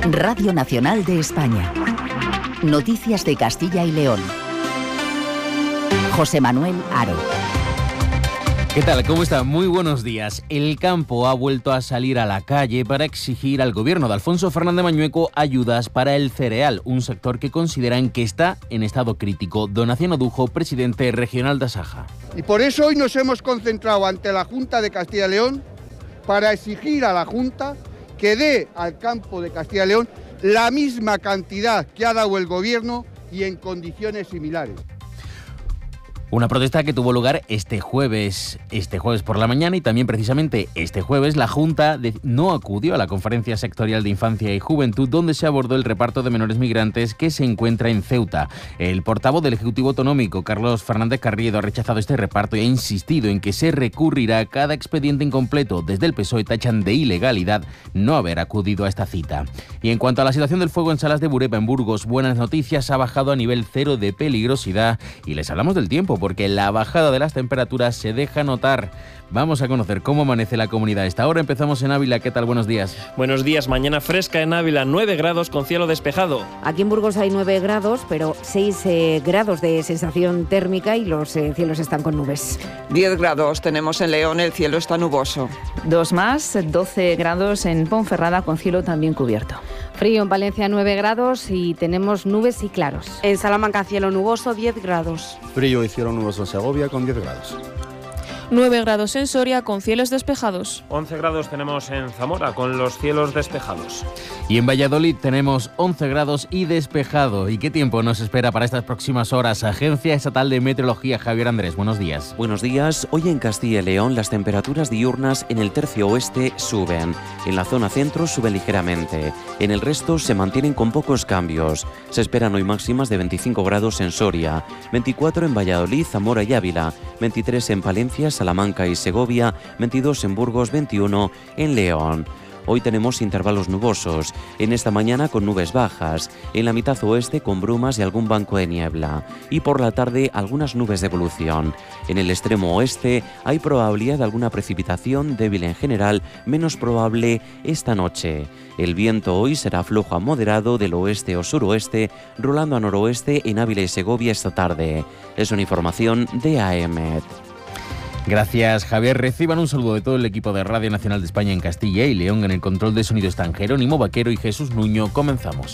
Radio Nacional de España. Noticias de Castilla y León. José Manuel Haro. ¿Qué tal? ¿Cómo está? Muy buenos días. El campo ha vuelto a salir a la calle para exigir al gobierno de Alfonso Fernández Mañueco ayudas para el cereal, un sector que consideran que está en estado crítico. Donación Odujo, presidente regional de Asaja. Y por eso hoy nos hemos concentrado ante la Junta de Castilla y León para exigir a la Junta que dé al campo de Castilla y León la misma cantidad que ha dado el gobierno y en condiciones similares. Una protesta que tuvo lugar este jueves por la mañana, y también precisamente este jueves la Junta no acudió a la Conferencia Sectorial de Infancia y Juventud, donde se abordó el reparto de menores migrantes que se encuentra en Ceuta. El portavoz del Ejecutivo Autonómico, Carlos Fernández Carriedo, ha rechazado este reparto y ha insistido en que se recurrirá a cada expediente incompleto. Desde el PSOE tachan de ilegalidad no haber acudido a esta cita. Y en cuanto a la situación del fuego en Salas de Bureba, en Burgos, buenas noticias, ha bajado a nivel 0 de peligrosidad, y les hablamos del tiempo, porque la bajada de las temperaturas se deja notar. Vamos a conocer cómo amanece la comunidad a esta hora. Empezamos en Ávila. ¿Qué tal? Buenos días. Buenos días. Mañana fresca en Ávila, 9 grados con cielo despejado. Aquí en Burgos hay 9 grados, pero 6 grados de sensación térmica y los cielos están con nubes. 10 grados tenemos en León, el cielo está nuboso. 2 más, 12 grados en Ponferrada con cielo también cubierto. Frío en Valencia, 9 grados y tenemos nubes y claros. En Salamanca, cielo nuboso, 10 grados. Frío y cielo nuboso en Segovia con 10 grados. 9 grados en Soria con cielos despejados. 11 grados tenemos en Zamora con los cielos despejados. Y en Valladolid tenemos 11 grados y despejado. ¿Y qué tiempo nos espera para estas próximas horas? Agencia Estatal de Meteorología, Javier Andrés, buenos días. Buenos días. Hoy en Castilla y León las temperaturas diurnas en el tercio oeste suben. En la zona centro suben ligeramente. En el resto se mantienen con pocos cambios. Se esperan hoy máximas de 25 grados en Soria, 24 en Valladolid, Zamora y Ávila, 23 en Palencia, Salamanca y Segovia, 22 en Burgos, 21 en León. Hoy tenemos intervalos nubosos, en esta mañana con nubes bajas, en la mitad oeste con brumas y algún banco de niebla, y por la tarde algunas nubes de evolución. En el extremo oeste hay probabilidad de alguna precipitación débil en general, menos probable esta noche. El viento hoy será flojo a moderado del oeste o suroeste, rolando a noroeste en Ávila y Segovia esta tarde. Es una información de AEMET. Gracias, Javier. Reciban un saludo de todo el equipo de Radio Nacional de España en Castilla y León. En el control de sonido están Jerónimo Vaquero y Jesús Nuño. Comenzamos.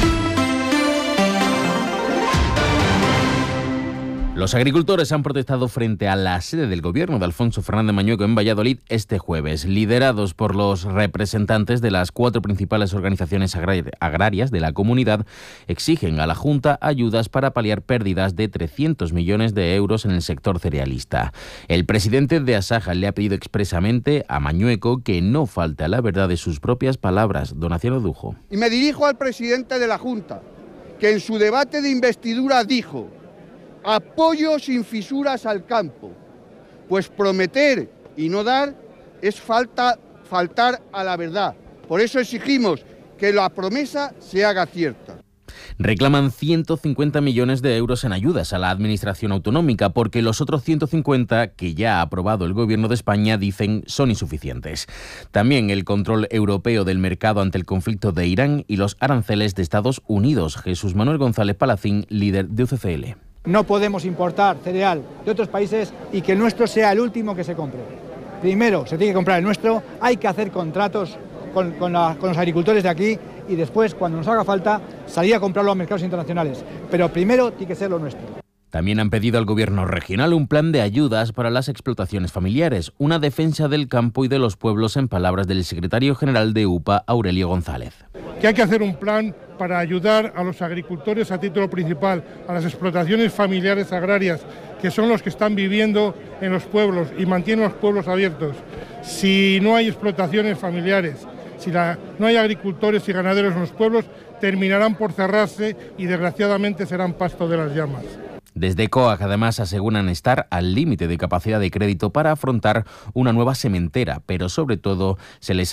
Los agricultores han protestado frente a la sede del gobierno de Alfonso Fernández Mañueco en Valladolid este jueves. Liderados por los representantes de las 4 principales organizaciones agrarias de la comunidad, exigen a la Junta ayudas para paliar pérdidas de 300 millones de euros en el sector cerealista. El presidente de Asaja le ha pedido expresamente a Mañueco que no falte a la verdad de sus propias palabras. Donación Odujo. Y me dirijo al presidente de la Junta, que en su debate de investidura dijo: apoyo sin fisuras al campo. Pues prometer y no dar es faltar a la verdad. Por eso exigimos que la promesa se haga cierta. Reclaman 150 millones de euros en ayudas a la administración autonómica, porque los otros 150 que ya ha aprobado el Gobierno de España, dicen, son insuficientes. También el control europeo del mercado ante el conflicto de Irán y los aranceles de Estados Unidos. Jesús Manuel González Palacín, líder de UCCL. No podemos importar cereal de otros países y que el nuestro sea el último que se compre. Primero se tiene que comprar el nuestro, hay que hacer contratos con los agricultores de aquí y después, cuando nos haga falta, salir a comprarlo a mercados internacionales. Pero primero tiene que ser lo nuestro. También han pedido al Gobierno regional un plan de ayudas para las explotaciones familiares, una defensa del campo y de los pueblos, en palabras del secretario general de UPA, Aurelio González. Que hay que hacer un plan para ayudar a los agricultores a título principal, a las explotaciones familiares agrarias, que son los que están viviendo en los pueblos y mantienen los pueblos abiertos. Si no hay explotaciones familiares, si no hay agricultores y ganaderos en los pueblos, terminarán por cerrarse y desgraciadamente serán pasto de las llamas. Desde COAG, además, aseguran estar al límite de capacidad de crédito para afrontar una nueva sementera, pero sobre todo se les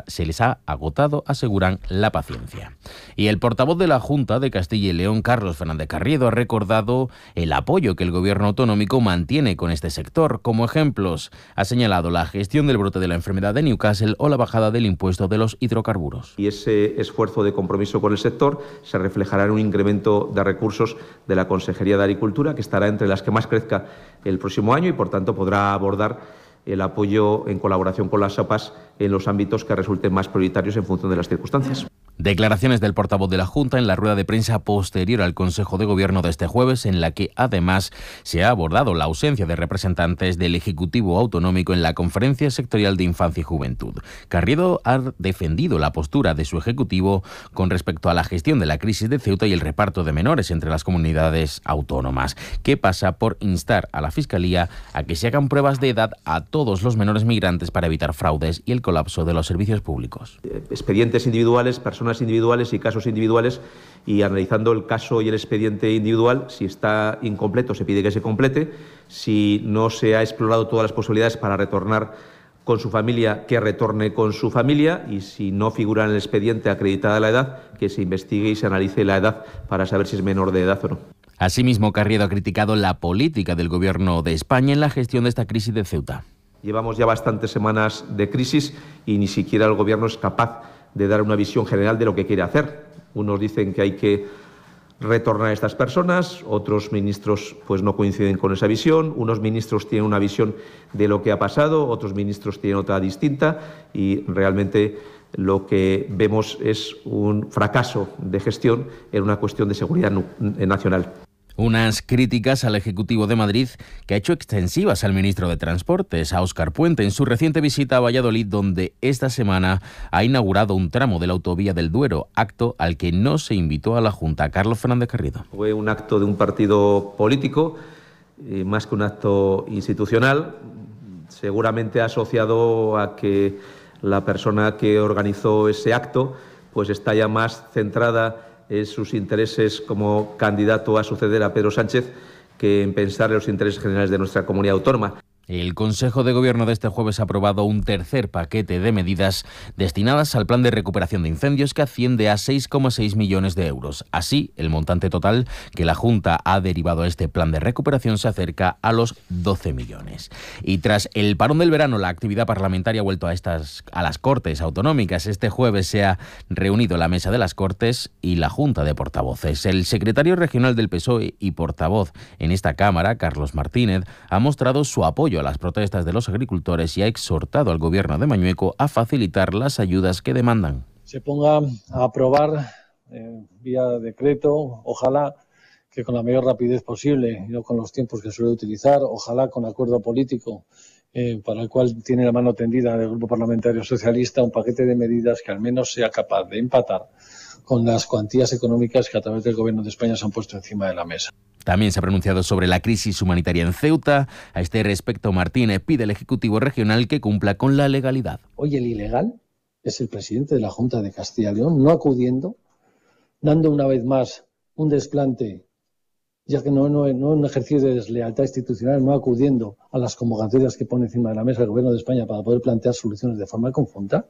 ha agotado, aseguran, la paciencia. Y el portavoz de la Junta de Castilla y León, Carlos Fernández Carriedo, ha recordado el apoyo que el gobierno autonómico mantiene con este sector. Como ejemplos, ha señalado la gestión del brote de la enfermedad de Newcastle o la bajada del impuesto de los hidrocarburos. Y ese esfuerzo de compromiso con el sector se reflejará en un incremento de recursos de la Consejería de Agricultura, que estará entre las que más crezca el próximo año y, por tanto, podrá abordar el apoyo en colaboración con las APAs en los ámbitos que resulten más prioritarios en función de las circunstancias. Declaraciones del portavoz de la Junta en la rueda de prensa posterior al Consejo de Gobierno de este jueves, en la que además se ha abordado la ausencia de representantes del Ejecutivo Autonómico en la Conferencia Sectorial de Infancia y Juventud. Carriedo ha defendido la postura de su Ejecutivo con respecto a la gestión de la crisis de Ceuta y el reparto de menores entre las comunidades autónomas, que pasa por instar a la Fiscalía a que se hagan pruebas de edad a todos los menores migrantes para evitar fraudes y el colapso de los servicios públicos. Expedientes individuales, personas individuales y casos individuales, y analizando el caso y el expediente individual, si está incompleto se pide que se complete, si no se ha explorado todas las posibilidades para retornar con su familia, que retorne con su familia, y si no figura en el expediente acreditada la edad, que se investigue y se analice la edad para saber si es menor de edad o no. Asimismo, Carriedo ha criticado la política del Gobierno de España en la gestión de esta crisis de Ceuta. Llevamos ya bastantes semanas de crisis y ni siquiera el Gobierno es capaz de dar una visión general de lo que quiere hacer. Unos dicen que hay que retornar a estas personas, otros ministros pues no coinciden con esa visión, unos ministros tienen una visión de lo que ha pasado, otros ministros tienen otra distinta, y realmente lo que vemos es un fracaso de gestión en una cuestión de seguridad nacional. Unas críticas al Ejecutivo de Madrid que ha hecho extensivas al ministro de Transportes, a Óscar Puente, en su reciente visita a Valladolid, donde esta semana ha inaugurado un tramo de la autovía del Duero, acto al que no se invitó a la Junta. Carlos Fernández Carriedo. Fue un acto de un partido político, más que un acto institucional, seguramente asociado a que la persona que organizó ese acto pues está ya más centrada en sus intereses como candidato a suceder a Pedro Sánchez que en pensar en los intereses generales de nuestra comunidad autónoma. El Consejo de Gobierno de este jueves ha aprobado un tercer paquete de medidas destinadas al plan de recuperación de incendios, que asciende a 6,6 millones de euros. Así, el montante total que la Junta ha derivado a este plan de recuperación se acerca a los 12 millones. Y tras el parón del verano, la actividad parlamentaria ha vuelto a las Cortes Autonómicas. Este jueves se ha reunido la Mesa de las Cortes y la Junta de Portavoces. El secretario regional del PSOE y portavoz en esta Cámara, Carlos Martínez, ha mostrado su apoyo a las protestas de los agricultores y ha exhortado al Gobierno de Mañueco a facilitar las ayudas que demandan. Se ponga a aprobar vía decreto, ojalá que con la mayor rapidez posible y no con los tiempos que suele utilizar, ojalá con acuerdo político para el cual tiene la mano tendida del Grupo Parlamentario Socialista, un paquete de medidas que al menos sea capaz de empatar con las cuantías económicas que a través del Gobierno de España se han puesto encima de la mesa. También se ha pronunciado sobre la crisis humanitaria en Ceuta. A este respecto, Martínez pide al Ejecutivo Regional que cumpla con la legalidad. Hoy el ilegal es el presidente de la Junta de Castilla y León, no acudiendo, dando una vez más un desplante, ya que no un ejercicio de deslealtad institucional, no acudiendo a las convocatorias que pone encima de la mesa el Gobierno de España para poder plantear soluciones de forma conjunta,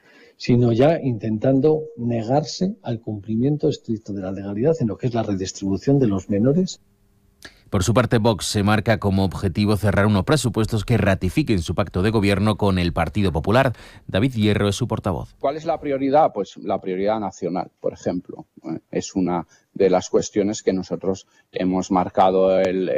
sino ya intentando negarse al cumplimiento estricto de la legalidad en lo que es la redistribución de los menores. Por su parte, Vox se marca como objetivo cerrar unos presupuestos que ratifiquen su pacto de gobierno con el Partido Popular. David Hierro es su portavoz. ¿Cuál es la prioridad? Pues la prioridad nacional, por ejemplo. Es una de las cuestiones que nosotros hemos marcado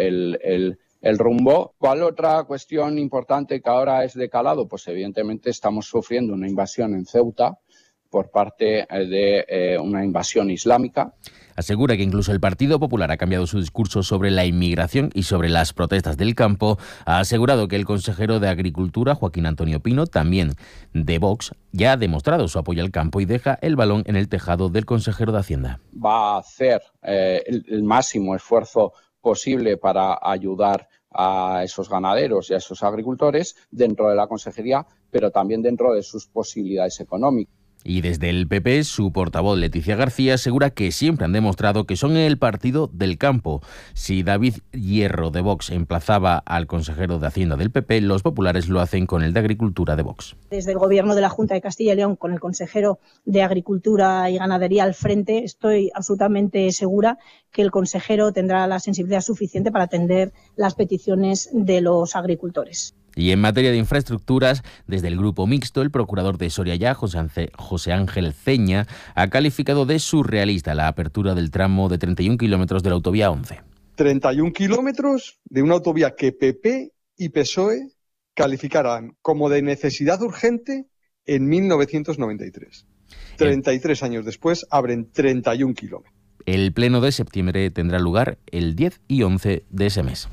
el rumbo. ¿Cuál otra cuestión importante que ahora es de calado? Pues evidentemente estamos sufriendo una invasión en Ceuta por parte de una invasión islámica. Asegura que incluso el Partido Popular ha cambiado su discurso sobre la inmigración y sobre las protestas del campo. Ha asegurado que el consejero de Agricultura, Joaquín Antonio Pino, también de Vox, ya ha demostrado su apoyo al campo y deja el balón en el tejado del consejero de Hacienda. Va a hacer el máximo esfuerzo posible para ayudar a esos ganaderos y a esos agricultores dentro de la consejería, pero también dentro de sus posibilidades económicas. Y desde el PP, su portavoz Leticia García asegura que siempre han demostrado que son el partido del campo. Si David Hierro de Vox emplazaba al consejero de Hacienda del PP, los populares lo hacen con el de Agricultura de Vox. Desde el Gobierno de la Junta de Castilla y León, con el consejero de Agricultura y Ganadería al frente, estoy absolutamente segura que el consejero tendrá la sensibilidad suficiente para atender las peticiones de los agricultores. Y en materia de infraestructuras, desde el Grupo Mixto, el procurador de Soria Ya, José Ángel Ceña, ha calificado de surrealista la apertura del tramo de 31 kilómetros de la autovía 11. 31 kilómetros de una autovía que PP y PSOE calificarán como de necesidad urgente en 1993. 33 años después abren 31 kilómetros. El pleno de septiembre tendrá lugar el 10 y 11 de ese mes.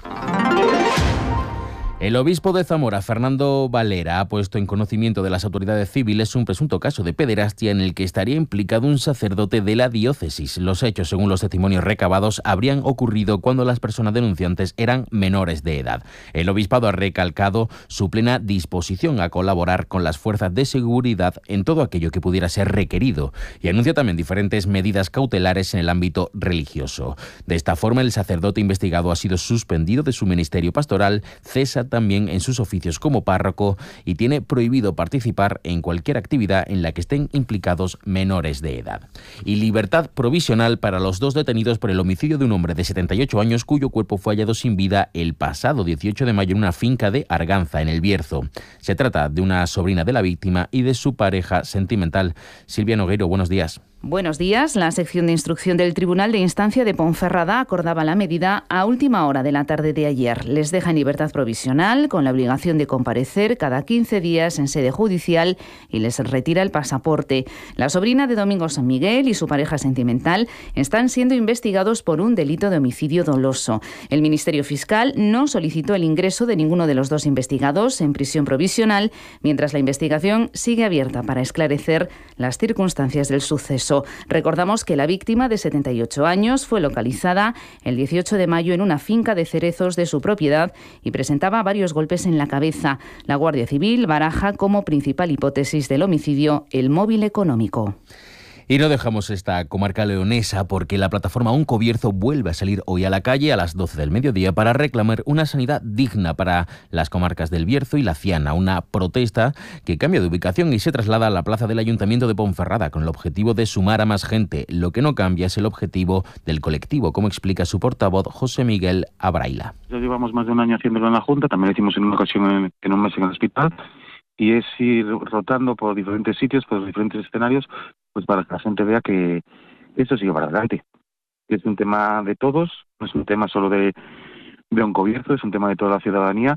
El obispo de Zamora, Fernando Valera, ha puesto en conocimiento de las autoridades civiles un presunto caso de pederastia en el que estaría implicado un sacerdote de la diócesis. Los hechos, según los testimonios recabados, habrían ocurrido cuando las personas denunciantes eran menores de edad. El obispado ha recalcado su plena disposición a colaborar con las fuerzas de seguridad en todo aquello que pudiera ser requerido y anuncia también diferentes medidas cautelares en el ámbito religioso. De esta forma, el sacerdote investigado ha sido suspendido de su ministerio pastoral, cesa también en sus oficios como párroco y tiene prohibido participar en cualquier actividad en la que estén implicados menores de edad. Y libertad provisional para los 2 detenidos por el homicidio de un hombre de 78 años cuyo cuerpo fue hallado sin vida el pasado 18 de mayo en una finca de Arganza, en El Bierzo. Se trata de una sobrina de la víctima y de su pareja sentimental. Silvia Nogueiro, buenos días. Buenos días. La sección de instrucción del Tribunal de Instancia de Ponferrada acordaba la medida a última hora de la tarde de ayer. Les deja en libertad provisional con la obligación de comparecer cada 15 días en sede judicial y les retira el pasaporte. La sobrina de Domingo San Miguel y su pareja sentimental están siendo investigados por un delito de homicidio doloso. El Ministerio Fiscal no solicitó el ingreso de ninguno de los 2 investigados en prisión provisional, mientras la investigación sigue abierta para esclarecer las circunstancias del suceso. Recordamos que la víctima, de 78 años, fue localizada el 18 de mayo en una finca de cerezos de su propiedad y presentaba varios golpes en la cabeza. La Guardia Civil baraja como principal hipótesis del homicidio el móvil económico. Y no dejamos esta comarca leonesa porque la plataforma Oncobierzo vuelve a salir hoy a la calle a las 12 del mediodía para reclamar una sanidad digna para las comarcas del Bierzo y la Ciana. Una protesta que cambia de ubicación y se traslada a la plaza del Ayuntamiento de Ponferrada con el objetivo de sumar a más gente. Lo que no cambia es el objetivo del colectivo, como explica su portavoz José Miguel Abraila. Ya llevamos más de un año haciéndolo en la Junta, también lo hicimos en una ocasión en un mes en el hospital, y es ir rotando por diferentes sitios, por diferentes escenarios, pues para que la gente vea que esto sigue para adelante. Es un tema de todos, no es un tema solo de Oncobierzo, es un tema de toda la ciudadanía.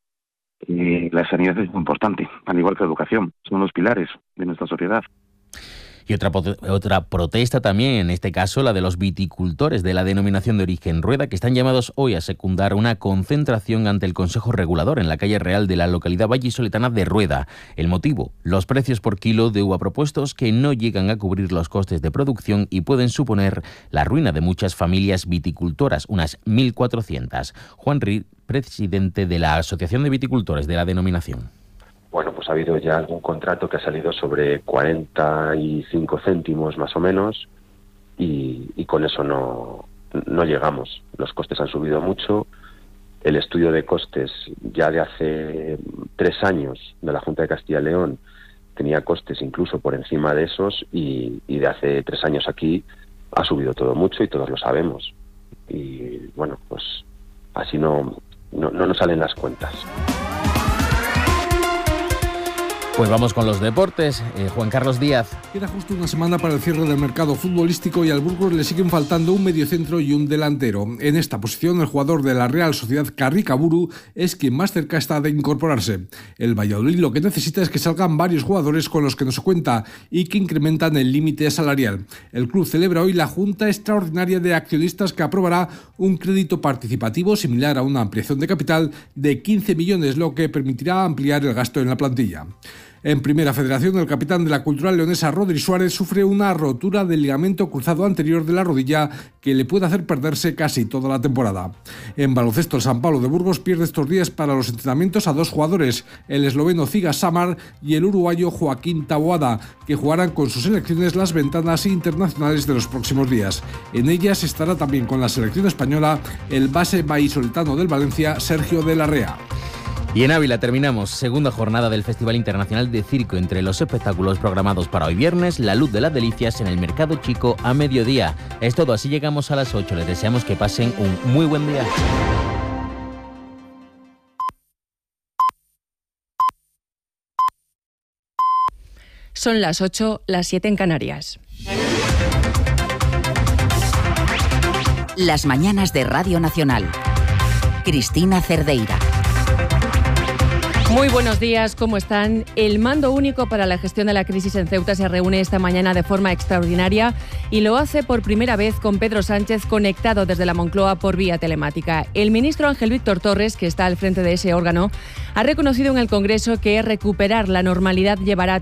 La sanidad es muy importante, al igual que la educación, son los pilares de nuestra sociedad. Y otra protesta también, en este caso la de los viticultores de la denominación de origen Rueda, que están llamados hoy a secundar una concentración ante el Consejo Regulador en la calle Real de la localidad vallisoletana de Rueda. El motivo, los precios por kilo de uva propuestos que no llegan a cubrir los costes de producción y pueden suponer la ruina de muchas familias viticultoras, unas 1.400. Juan Ri, presidente de la Asociación de Viticultores de la denominación. Bueno, pues ha habido ya algún contrato que ha salido sobre 45 céntimos más o menos y con eso no llegamos. Los costes han subido mucho. El estudio de costes ya de hace 3 años de la Junta de Castilla y León tenía costes incluso por encima de esos y de hace 3 años aquí ha subido todo mucho y todos lo sabemos. Y bueno, pues así no nos salen las cuentas. Pues vamos con los deportes. Juan Carlos Díaz. Queda justo una semana para el cierre del mercado futbolístico y al Burgos le siguen faltando un mediocentro y un delantero. En esta posición, el jugador de la Real Sociedad, Carricaburu, es quien más cerca está de incorporarse. El Valladolid lo que necesita es que salgan varios jugadores con los que no se cuenta y que incrementan el límite salarial. El club celebra hoy la Junta Extraordinaria de Accionistas que aprobará un crédito participativo similar a una ampliación de capital de 15 millones, lo que permitirá ampliar el gasto en la plantilla. En Primera Federación, el capitán de la Cultural leonesa, Rodri Suárez, sufre una rotura del ligamento cruzado anterior de la rodilla que le puede hacer perderse casi toda la temporada. En baloncesto, el San Pablo de Burgos pierde estos días para los entrenamientos a 2 jugadores, el esloveno Ziga Samar y el uruguayo Joaquín Taboada, que jugarán con sus selecciones las ventanas internacionales de los próximos días. En ellas estará también con la selección española el base vallisoletano del Valencia, Sergio de la Rea. Y en Ávila terminamos segunda jornada del Festival Internacional de Circo. Entre los espectáculos programados para hoy viernes, La Luz de las Delicias en el Mercado Chico a mediodía. Es todo, así llegamos a las 8. Les deseamos que pasen un muy buen día. Son las 8, las 7 en Canarias. Las mañanas de Radio Nacional. Cristina Cerdeira. Muy buenos días, ¿cómo están? El Mando Único para la Gestión de la Crisis en Ceuta se reúne esta mañana de forma extraordinaria y lo hace por primera vez con Pedro Sánchez conectado desde la Moncloa por vía telemática. El ministro Ángel Víctor Torres, que está al frente de ese órgano, ha reconocido en el Congreso que recuperar la normalidad llevará